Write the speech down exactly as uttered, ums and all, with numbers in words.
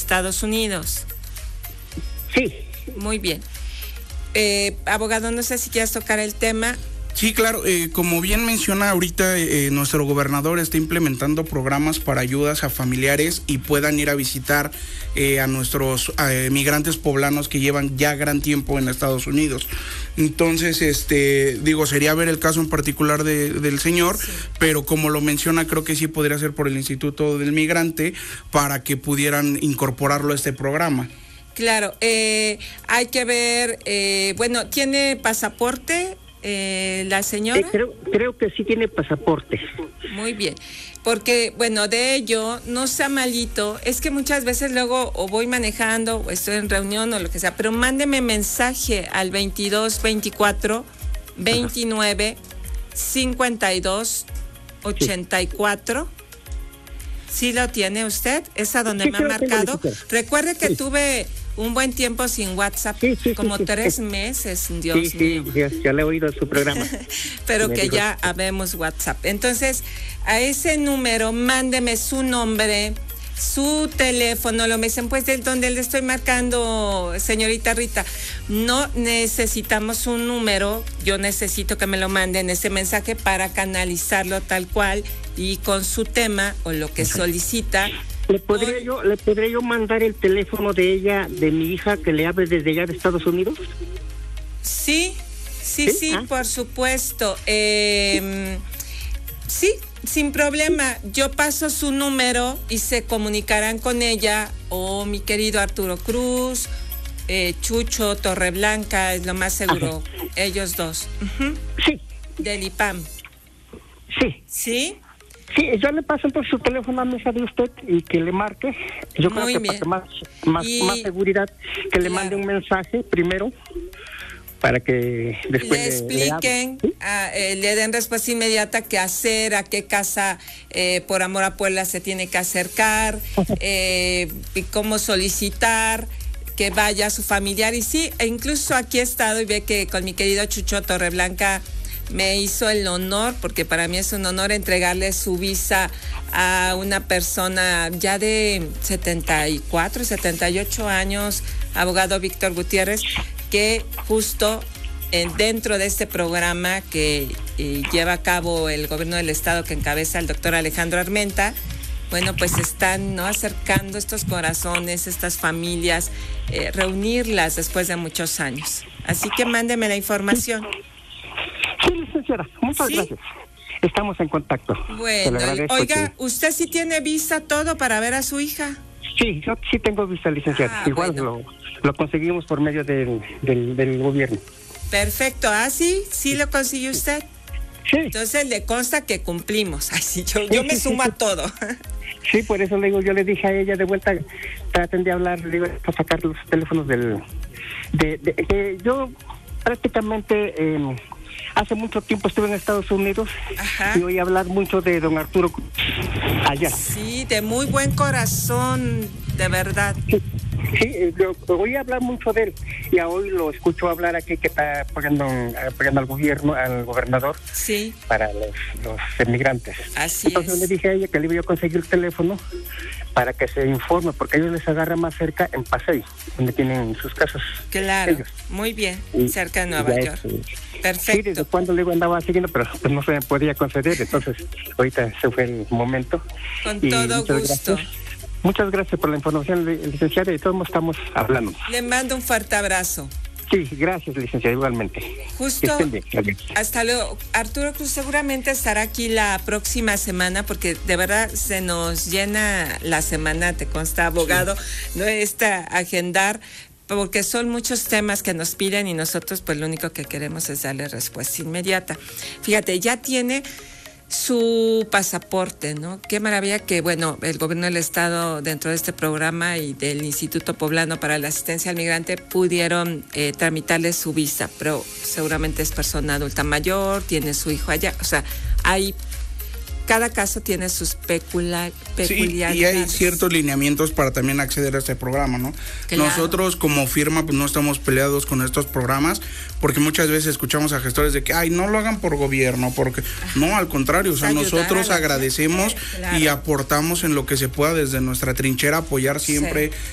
Estados Unidos. Sí. Muy bien. Eh, abogado, no sé si quieres tocar el tema. Sí, claro, eh, como bien menciona ahorita, eh, nuestro gobernador está implementando programas para ayudas a familiares y puedan ir a visitar eh, a nuestros eh, migrantes poblanos que llevan ya gran tiempo en Estados Unidos. Entonces, este, digo, sería ver el caso en particular de, del señor, sí. Pero como lo menciona, creo que sí podría ser por el Instituto del Migrante para que pudieran incorporarlo a este programa. Claro, eh, hay que ver, eh, bueno, ¿tiene pasaporte? Eh, la señora. Eh, creo, creo que sí tiene pasaporte. Muy bien, porque bueno, de ello, no sea malito, es que muchas veces luego o voy manejando o estoy en reunión o lo que sea, pero mándeme mensaje al veintidós veinticuatro veintinueve cincuenta y dos ochenta y cuatro. ¿Sí lo tiene usted? ¿Es a donde sí, me ha marcado? Recuerde que sí. tuve un buen tiempo sin WhatsApp, sí, sí, como sí, sí, tres sí. meses, Dios sí, mío. Sí, ya, ya le he oído su programa. Pero me que dijo. ya habemos WhatsApp. Entonces, a ese número, mándeme su nombre, su teléfono. Lo me dicen, pues, ¿de dónde le estoy marcando, señorita Rita? No necesitamos un número, yo necesito que me lo manden ese mensaje para canalizarlo tal cual y con su tema o lo que solicita. ¿Le podría, yo, ¿Le podría yo mandar el teléfono de ella, de mi hija, que le hable desde allá de Estados Unidos? Sí, sí, sí, sí ¿Ah? por supuesto. Eh, sí, sin problema. Yo paso su número y se comunicarán con ella o mi querido Arturo Cruz, eh, Chucho, Torreblanca, es lo más seguro. Ajá. Ellos dos. Uh-huh. Sí. Del I P A M. Sí. ¿Sí? Sí, yo le paso por su teléfono a mesa de usted y que le marque. Yo Muy creo que bien. para más, más, y... más seguridad, que le claro. mande un mensaje primero para que después le expliquen, le, ¿sí? a, eh, le den respuesta inmediata qué hacer, a qué casa eh, por amor a Puebla se tiene que acercar, eh, y cómo solicitar que vaya a su familiar. Y sí, e incluso aquí he estado y ve que con mi querido Chucho Torreblanca me hizo el honor, porque para mí es un honor entregarle su visa a una persona ya de setenta y cuatro, setenta y ocho años, abogado Víctor Gutiérrez, que justo en, dentro de este programa que eh, lleva a cabo el gobierno del estado que encabeza el doctor Alejandro Armenta, bueno, pues están, ¿no?, acercando estos corazones, estas familias, eh, reunirlas después de muchos años. Así que mándeme la información. Sí, licenciada, muchas ¿Sí? gracias. Estamos en contacto. Bueno, oiga, que... ¿usted sí tiene visa todo para ver a su hija? Sí, yo sí tengo visa, licenciada. Ah, Igual bueno. lo, lo conseguimos por medio del, del, del gobierno. Perfecto. ¿Ah, sí? ¿Sí lo consiguió usted? Sí. Entonces le consta que cumplimos. Ay, sí, yo, yo me sumo a todo. Sí, por eso le digo, yo le dije a ella de vuelta, traten de hablar, le digo, para sacar los teléfonos del... De, de, de, yo prácticamente... Eh, Hace mucho tiempo estuve en Estados Unidos. Ajá. Y oí hablar mucho de don Arturo allá. Sí, de muy buen corazón, de verdad. Sí, sí yo oí hablar mucho de él y hoy lo escucho hablar aquí que está apoyando, apoyando al gobierno, al gobernador, sí, para los, los emigrantes. Así Entonces es. le dije a ella que le iba a conseguir el teléfono para que se informe, porque ellos les agarra más cerca en Paseo, donde tienen sus casas. Claro, ellos. Muy bien, y, cerca de Nueva York. Es, Perfecto. Sí, desde cuando le andaba siguiendo, pero pues no se me podía conceder, entonces ahorita ese fue el momento. Con y todo muchas gusto. Gracias. Muchas gracias por la información, licenciada, y todos estamos hablando. Le mando un fuerte abrazo. Sí, gracias, licenciada, igualmente. Justo, hasta luego. Arturo Cruz seguramente estará aquí la próxima semana, porque de verdad se nos llena la semana, te consta, abogado, sí. No está agendar, porque son muchos temas que nos piden y nosotros pues lo único que queremos es darle respuesta inmediata. Fíjate, ya tiene su pasaporte, ¿no? Qué maravilla que, bueno, el gobierno del estado dentro de este programa y del Instituto Poblano para la Asistencia al Migrante pudieron eh, tramitarle su visa, pero seguramente es persona adulta mayor, tiene su hijo allá, o sea, hay... Cada caso tiene sus pecula, peculiaridades. Sí, y hay ciertos lineamientos para también acceder a este programa, ¿no? Claro. Nosotros como firma pues no estamos peleados con estos programas, porque muchas veces escuchamos a gestores de que, ay, no lo hagan por gobierno, porque no, al contrario, o sea, nosotros agradecemos claro. y aportamos en lo que se pueda desde nuestra trinchera, apoyar siempre sí.